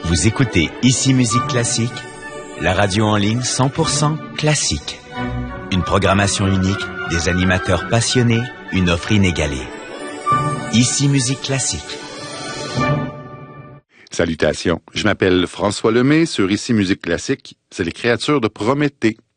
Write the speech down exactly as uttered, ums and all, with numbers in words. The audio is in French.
Vous écoutez Ici Musique Classique, la radio en ligne cent pour cent classique. Une programmation unique, des animateurs passionnés, une offre inégalée. Ici Musique Classique. Salutations, je m'appelle François Lemay, sur Ici Musique Classique, c'est les créatures de Prométhée.